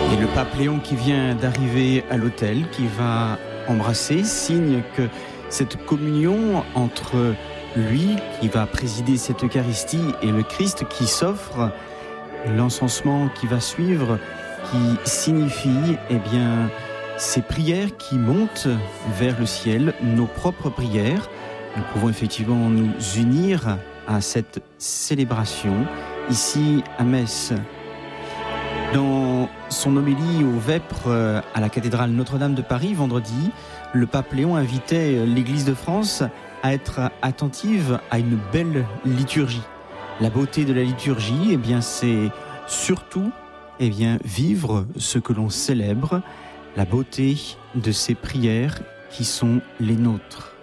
Et le pape Léon qui vient d'arriver à l'autel, qui va embrasser, signe que cette communion entre lui qui va présider cette Eucharistie et le Christ qui s'offre, l'encensement qui va suivre, qui signifie ces prières qui montent vers le ciel, nos propres prières. Nous pouvons effectivement nous unir à cette célébration ici à Metz. Dans son homélie au Vêpres à la cathédrale Notre-Dame de Paris vendredi, le pape Léon invitait l'Église de France à être attentive à une belle liturgie. La beauté de la liturgie, c'est surtout vivre ce que l'on célèbre, la beauté de ces prières qui sont les nôtres.